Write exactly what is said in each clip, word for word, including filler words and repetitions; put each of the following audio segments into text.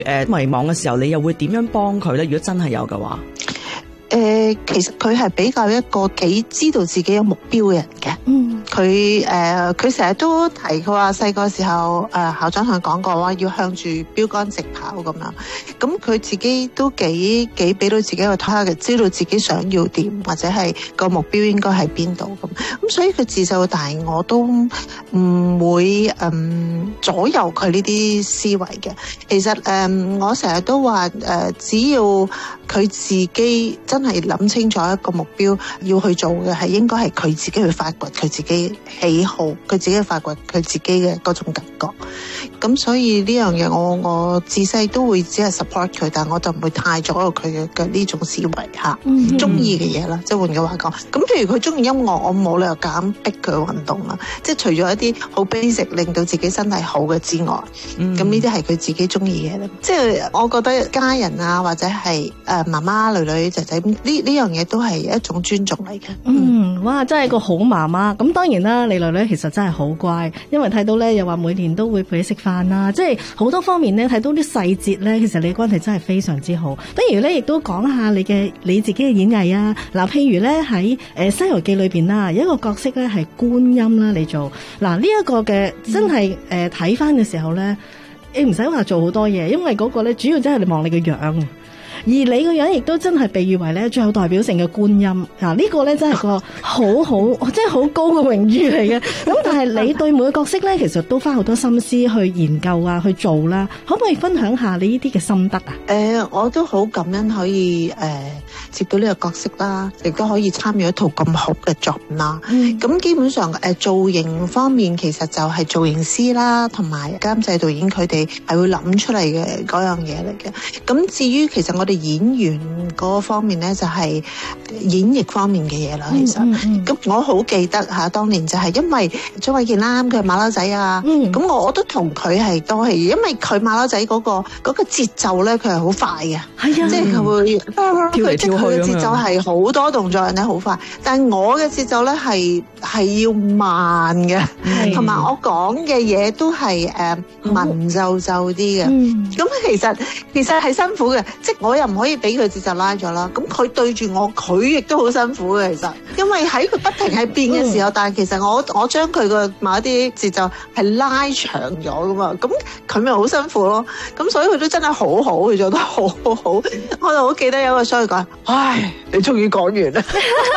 誒迷茫嘅時候，你又會點樣幫佢咧？如果真係有嘅話。 誒、呃，其實佢係比較一個幾知道自己有目標嘅人嘅。嗯，佢誒，佢成日都提，佢話細個時候誒、呃，校長同佢講過話要向住標杆直跑咁樣。咁佢自己都幾幾俾到自己個 target，知道自己想要點，或者係個目標應該喺邊度咁。咁所以佢自細到大，我都唔會嗯左右佢呢啲思維嘅。其實誒、呃，我成日都話誒、呃，只要佢自己真係諗清楚一個目標要去做嘅，係應該係佢自己去發掘佢自己喜好，佢自己去發掘佢自己嘅嗰種感覺。咁所以呢樣嘢我我自細都會只係 support 佢，但我就唔會太左右佢嘅嘅呢種思維吓，中意嘅嘢啦。即係換句話講，咁譬如佢中意音樂，我冇理由夾逼佢去運動啦。即係除咗一啲好 basic 令到自己身體好嘅之外，咁呢啲係佢自己中意嘅嘢。即係我覺得家人啊，或者係誒媽媽、女女、仔仔呢呢樣嘢都係一種尊重嚟嘅。 嗯，哇，真係個好媽媽。咁當然啦，你女女其實真係好乖，因為睇到咧又話每年都會陪你食飯啦，即係好多方面咧睇到啲細節咧，其實你關係真係非常之好。不如咧亦都講下你嘅你自己嘅演藝啊。嗱，譬如咧喺誒《西遊記》裏邊啦，有一個角色咧係觀音啦，你做嗱呢一個嘅真係誒睇翻嘅時候咧，你唔使話做好多嘢，因為嗰個咧主要真係你望你嘅樣。而你個樣亦都真係被譽為咧最有代表性嘅觀音，嗱呢個咧真係個好好，真係好高嘅榮譽嚟嘅。咁但係你對每個角色咧，其實都花好多心思去研究啊，去做啦。可唔可以分享下你呢啲嘅心得啊？ 誒、呃，我都好感恩可以誒、呃、接到呢個角色啦，亦都可以參與一套咁好嘅作品啦。咁、嗯、基本上誒、呃、造型方面，其實就係造型師啦，同埋監製導演佢哋係會諗出嚟嘅嗰樣嘢嚟嘅。咁至於其實我哋演員嗰方面咧，就係演繹方面嘅嘢啦。其實，咁、嗯嗯嗯、我好記得吓，當年就係因為張衛健啦，佢係馬騮仔啊，咁、嗯、我我都同佢係都係，因為佢馬騮仔嗰、嗰個嗰、嗰個節奏咧，佢係好快嘅，係啊，即係佢會跳嚟跳去，佢嘅節奏係好多動作，人哋好快，但係我嘅節奏咧係係要慢嘅，同埋我講嘅嘢都係誒文縐縐啲嘅。咁、嗯、其實其實係辛苦嘅，即係我又唔可以俾佢節奏拉咗啦。咁佢對住我，佢亦都好辛苦嘅。其實，因為喺佢不停喺變嘅時候，嗯、但係其實我我將佢個某一啲節奏係拉長咗噶嘛。咁佢咪好辛苦咯。咁所以佢都真係好好，佢做得好好好。我就好記得有個商講，唉，你終於講完啦。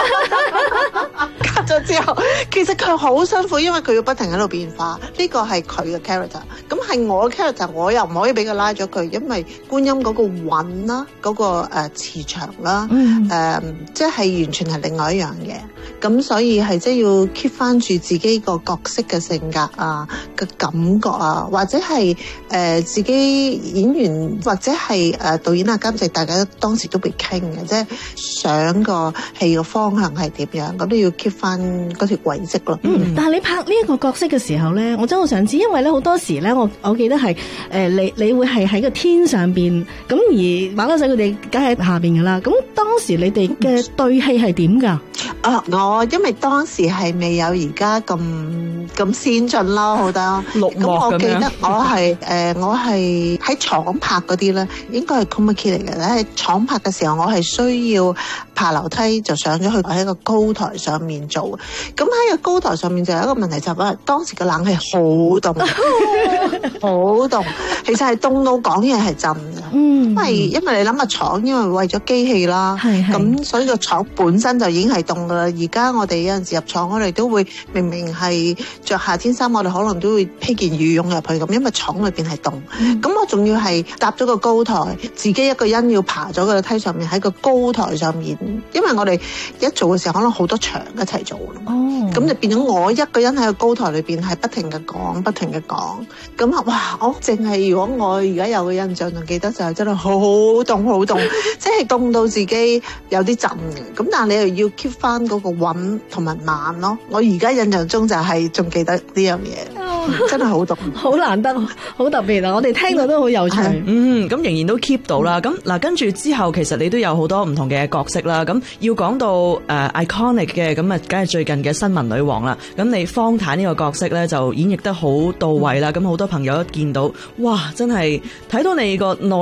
咗之後，其實佢好辛苦，因為佢要不停喺度變化。呢個係佢嘅 character， 咁係我嘅 character， 我又唔可以俾佢拉咗佢，因為觀音嗰個韻啦，嗰、嗰個誒、呃、磁場啦，誒、嗯呃、即係完全係另外一樣嘢。咁所以係即係要 keep 翻住自己個角色嘅性格啊嘅感覺啊，或者係誒、呃、自己演員或者係誒、呃、導演啊監製，大家當時都會傾嘅，即係想個戲嘅方向係點樣，咁都要 keep 翻嗰條軌跡咯。 嗯，但係你拍呢一個角色嘅時候咧，我真係好想知，因為咧好多時咧，我我記得係誒、呃、你你會係喺個天上邊，咁而馬騮仔佢哋梗係下邊噶啦。咁當時你哋嘅對戲係點噶？ 啊，我因為當時係未有而家咁咁先進咯，好多綠幕咁樣。咁我記得我係誒、呃、我係喺廠拍嗰啲咧，應該係 chroma key 嚟嘅咧。喺廠拍嘅時候，我係需要爬樓梯就上咗去喺個高台上面做。咁喺個高台上面就有一個問題，就係話當時嘅冷氣好凍，好凍，其實係凍到講嘢係震嘅。嗯，因為因為你諗下廠，因為為咗機器啦，咁所以個廠本身就已經係凍噶啦。而家我哋有陣時入廠，我哋都會明明係着夏天衫，我哋可能都會披件羽絨入去咁，因為廠裏邊係凍。咁、嗯、我仲要係搭咗個高台，自己一個人要爬咗個梯上面喺個高台上面，因為我哋一做嘅時候可能好多場一齊做。哦，咁就變咗我一個人喺個高台裏邊係不停嘅講，不停嘅講。咁啊，哇！我淨係如果我而家有個印象仲記得就係真係好凍，好凍，即係凍到自己有啲震嘅。咁但係你又要 keep 翻嗰個穩同埋慢咯。我而家印象中就係仲記得呢樣嘢。真係好凍，好難得，好特別啊！我哋聽到都好有趣。 嗯，咁仍然都 keep 到啦。咁嗱，跟住之後，其實你都有好多唔同嘅角色啦。咁要講到誒、uh, iconic 嘅，咁啊，梗係最近嘅新聞文女王啦。咁你方太呢個角色咧就演繹得好到位啦。咁好多朋友都見到，哇！真係睇到你個內